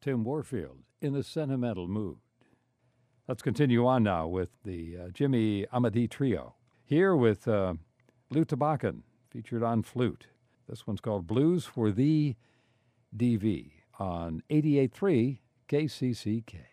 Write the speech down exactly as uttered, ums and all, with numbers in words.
Tim Warfield, In a Sentimental Mood. Let's continue on now with the uh, Jimmy Amadi Trio. Here with uh, Lou Tabakan, featured on flute. This one's called Blues for Thee, D V, on eighty-eight point three K C C K.